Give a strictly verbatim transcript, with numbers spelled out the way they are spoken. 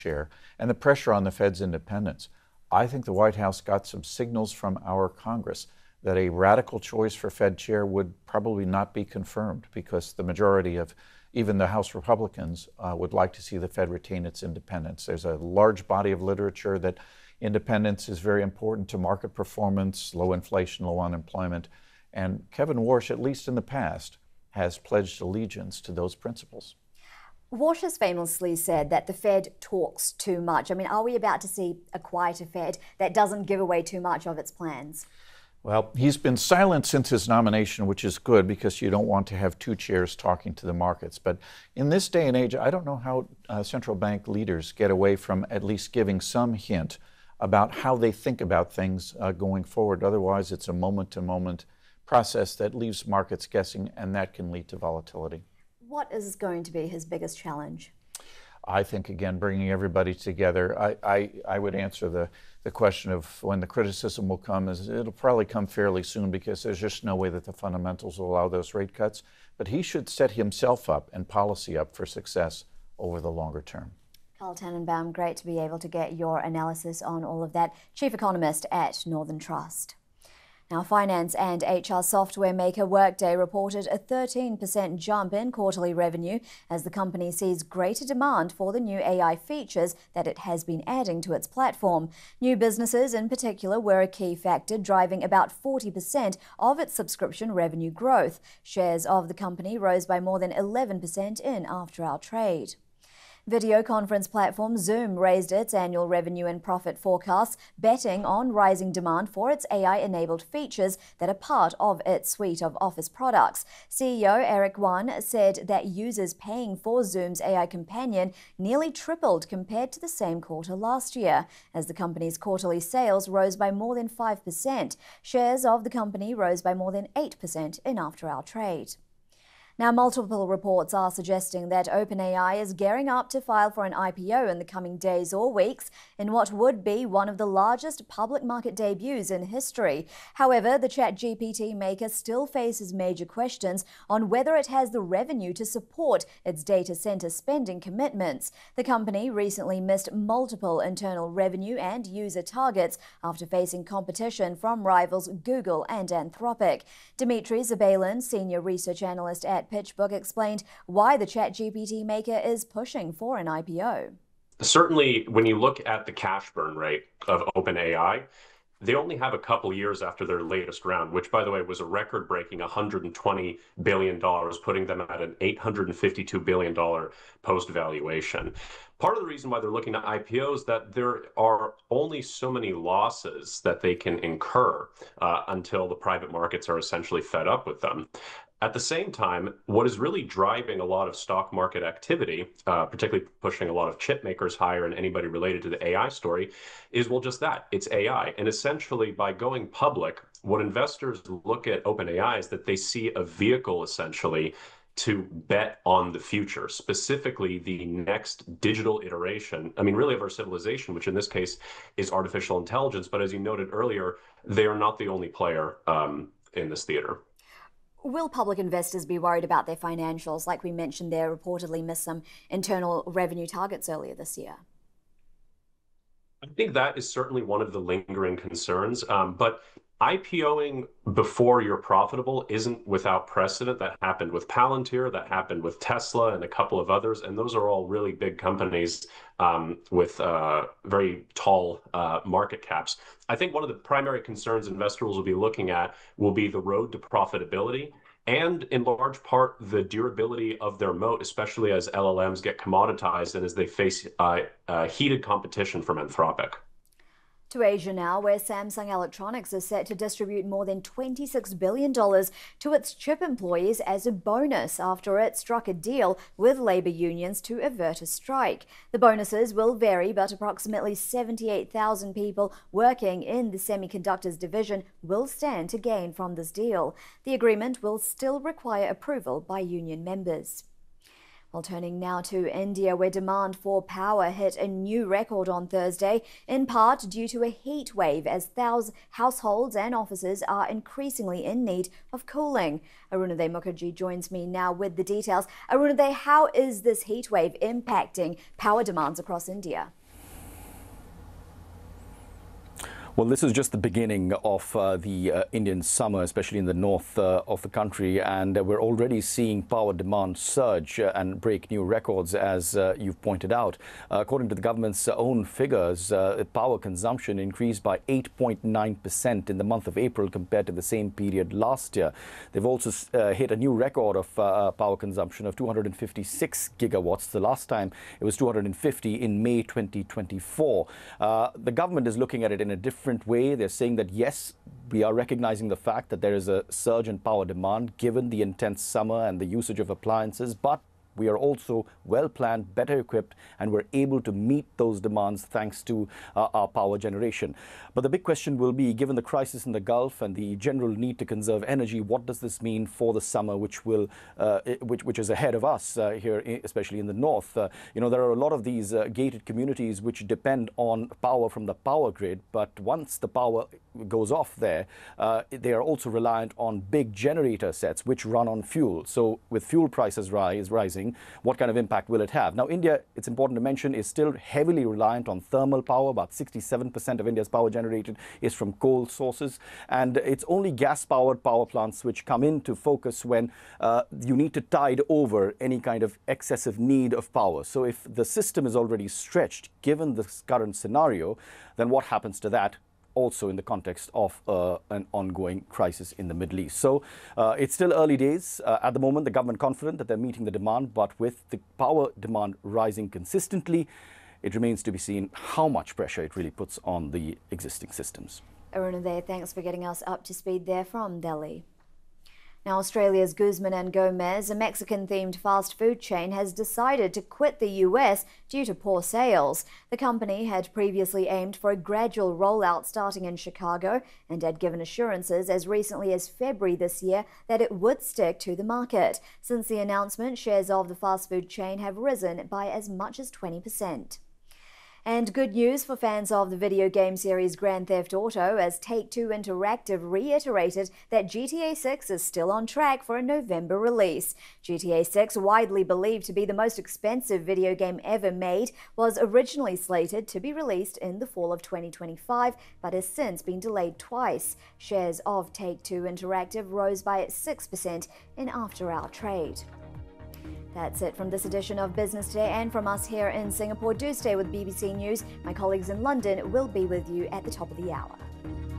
chair and the pressure on the Fed's independence. I think the White House got some signals from our Congress that a radical choice for Fed chair would probably not be confirmed because the majority of even the House Republicans uh, would like to see the Fed retain its independence. There's a large body of literature that independence is very important to market performance, low inflation, low unemployment. And Kevin Warsh, at least in the past, has pledged allegiance to those principles. Warsh has famously said that the Fed talks too much. I mean, are we about to see a quieter Fed that doesn't give away too much of its plans? Well, he's been silent since his nomination, which is good because you don't want to have two chairs talking to the markets. But in this day and age, I don't know how uh, central bank leaders get away from at least giving some hint about how they think about things uh, going forward. Otherwise, it's a moment-to-moment process that leaves markets guessing, and that can lead to volatility. What is going to be his biggest challenge? I think, again, bringing everybody together. I, I, I would answer the, the question of when the criticism will come is it'll probably come fairly soon because there's just no way that the fundamentals will allow those rate cuts. But he should set himself up and policy up for success over the longer term. Carl Tannenbaum, great to be able to get your analysis on all of that. Chief Economist at Northern Trust. Now, finance and H R software maker Workday reported a thirteen percent jump in quarterly revenue as the company sees greater demand for the new A I features that it has been adding to its platform. New businesses in particular were a key factor, driving about forty percent of its subscription revenue growth. Shares of the company rose by more than eleven percent in after-hour trade. Video conference platform Zoom raised its annual revenue and profit forecasts, betting on rising demand for its A I-enabled features that are part of its suite of Office products. C E O Eric Yuan said that users paying for Zoom's A I companion nearly tripled compared to the same quarter last year, as the company's quarterly sales rose by more than five percent. Shares of the company rose by more than eight percent in after-hour trade. Now, multiple reports are suggesting that OpenAI is gearing up to file for an I P O in the coming days or weeks in what would be one of the largest public market debuts in history. However, the ChatGPT maker still faces major questions on whether it has the revenue to support its data center spending commitments. The company recently missed multiple internal revenue and user targets after facing competition from rivals Google and Anthropic. Dimitri Zabailin, senior research analyst at PitchBook, explained why the ChatGPT maker is pushing for an I P O. Certainly, when you look at the cash burn rate of OpenAI, they only have a couple years after their latest round, which, by the way, was a record-breaking one hundred twenty billion dollars, putting them at an eight hundred fifty-two billion dollars post-valuation. Part of the reason why they're looking at I P Os is that there are only so many losses that they can incur uh, until the private markets are essentially fed up with them. At the same time, what is really driving a lot of stock market activity, uh, particularly pushing a lot of chip makers higher and anybody related to the A I story, is, well, just that. It's A I. And essentially, by going public, what investors look at OpenAI is that they see a vehicle, essentially, to bet on the future, specifically the next digital iteration, I mean, really of our civilization, which in this case is artificial intelligence. But as you noted earlier, they are not the only player um, in this theater. Will public investors be worried about their financials? Like we mentioned, they reportedly missed some internal revenue targets earlier this year. I think that is certainly one of the lingering concerns, um, but IPOing before you're profitable isn't without precedent. That happened with Palantir, that happened with Tesla and a couple of others, and those are all really big companies um, with uh, very tall uh, market caps. I think one of the primary concerns investors will be looking at will be the road to profitability, and in large part, the durability of their moat, especially as L L Ms get commoditized and as they face uh, uh, heated competition from Anthropic. To Asia now, where Samsung Electronics is set to distribute more than twenty-six billion dollars to its chip employees as a bonus after it struck a deal with labor unions to avert a strike. The bonuses will vary, but approximately seventy-eight thousand people working in the semiconductors division will stand to gain from this deal. The agreement will still require approval by union members. Well, turning now to India, where demand for power hit a new record on Thursday, in part due to a heat wave as thousands households and offices are increasingly in need of cooling. Arunadev Mukherjee joins me now with the details. Arunadev, how is this heat wave impacting power demands across India? Well, this is just the beginning of uh, the uh, Indian summer, especially in the north uh, of the country, and uh, we're already seeing power demand surge uh, and break new records, as uh, you've pointed out. Uh, according to the government's own figures, uh, power consumption increased by eight point nine percent in the month of April compared to the same period last year. They've also uh, hit a new record of uh, power consumption of two hundred fifty-six gigawatts. The last time it was two hundred fifty in May twenty twenty-four. Uh, the government is looking at it in a different different way. They're saying that, yes, we are recognizing the fact that there is a surge in power demand given the intense summer and the usage of appliances, but we are also well planned, better equipped, and we're able to meet those demands thanks to uh, our power generation. But the big question will be, given the crisis in the Gulf and the general need to conserve energy, what does this mean for the summer, which will, uh, which, which is ahead of us uh, here, especially in the north? Uh, you know, there are a lot of these uh, gated communities which depend on power from the power grid, but once the power goes off there, uh, they are also reliant on big generator sets which run on fuel. So with fuel prices rise, rising, what kind of impact will it have? Now, India, it's important to mention, is still heavily reliant on thermal power. About sixty-seven percent of India's power generated is from coal sources. And it's only gas-powered power plants which come into focus when uh, you need to tide over any kind of excessive need of power. So if the system is already stretched, given the current scenario, then what happens to that? Also in the context of uh, an ongoing crisis in the Middle East. So uh, it's still early days. Uh, at the moment, the government confident that they're meeting the demand, but with the power demand rising consistently, it remains to be seen how much pressure it really puts on the existing systems. Arunadev, thanks for getting us up to speed there from Delhi. Now, Australia's Guzman and Gomez, a Mexican-themed fast food chain, has decided to quit the U S due to poor sales. The company had previously aimed for a gradual rollout starting in Chicago and had given assurances as recently as February this year that it would stick to the market. Since the announcement, shares of the fast food chain have risen by as much as twenty percent. And good news for fans of the video game series Grand Theft Auto, as Take-Two Interactive reiterated that G T A six is still on track for a November release. G T A six, widely believed to be the most expensive video game ever made, was originally slated to be released in the fall of twenty twenty-five, but has since been delayed twice. Shares of Take-Two Interactive rose by six percent in after-hour trade. That's it from this edition of Business Today and from us here in Singapore. Do stay with B B C News. My colleagues in London will be with you at the top of the hour.